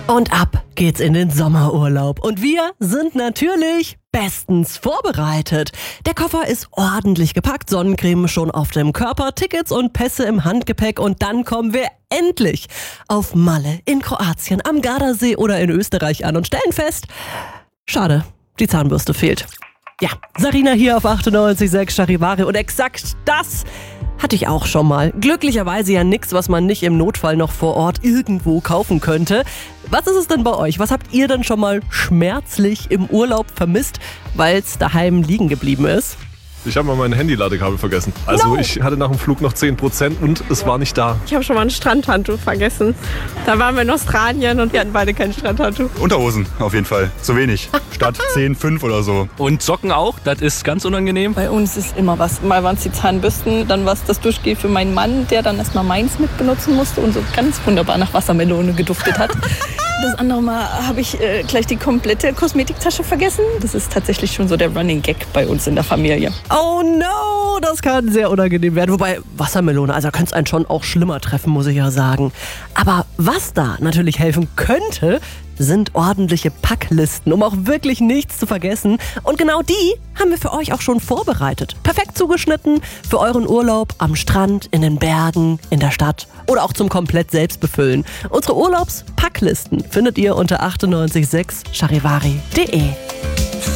Und ab geht's in den Sommerurlaub. Und wir sind natürlich bestens vorbereitet. Der Koffer ist ordentlich gepackt, Sonnencreme schon auf dem Körper, Tickets und Pässe im Handgepäck. Und dann kommen wir endlich auf Malle, in Kroatien, am Gardasee oder in Österreich an und stellen fest, schade, die Zahnbürste fehlt. Ja, Sarina hier auf 98.6 Charivari und exakt das hatte ich auch schon mal. Glücklicherweise ja nichts, was man nicht im Notfall noch vor Ort irgendwo kaufen könnte. Was ist es denn bei euch? Was habt ihr denn schon mal schmerzlich im Urlaub vermisst, weil es daheim liegen geblieben ist? Ich habe mal mein Handy-Ladekabel vergessen. Also ich hatte nach dem Flug noch 10% und es war nicht da. Ich habe schon mal ein Strandhandtuch vergessen. Da waren wir in Australien und wir hatten beide kein Strandhandtuch. Unterhosen auf jeden Fall. Zu wenig. Statt 10, 5 oder so. Und Socken auch, das ist ganz unangenehm. Bei uns ist immer was. Mal waren es die Zahnbürsten, dann war es das Duschgel für meinen Mann, der dann erstmal meins mit benutzen musste und so ganz wunderbar nach Wassermelone geduftet hat. Das andere Mal habe ich gleich die komplette Kosmetiktasche vergessen. Das ist tatsächlich schon so der Running Gag bei uns in der Familie. Oh no, das kann sehr unangenehm werden. Wobei Wassermelone, also könnte es einen schon auch schlimmer treffen, muss ich ja sagen. Aber was da natürlich helfen könnte, sind ordentliche Packlisten, um auch wirklich nichts zu vergessen. Und genau die haben wir für euch auch schon vorbereitet. Perfekt zugeschnitten für euren Urlaub am Strand, in den Bergen, in der Stadt oder auch zum komplett selbstbefüllen. Unsere Urlaubspacklisten findet ihr unter 98.6charivari.de.